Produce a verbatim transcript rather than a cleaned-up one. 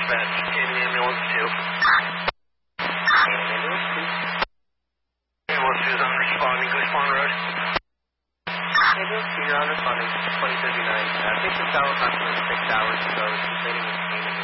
dispatch. Canyon Ambulance two. Ambulance two. Ambulance two is on responding. Glitch Pond Road. Ambulance two, you're on responding. twenty fifty-nine. Uh, patient tower approximately six hours ago. Complaining of pain in the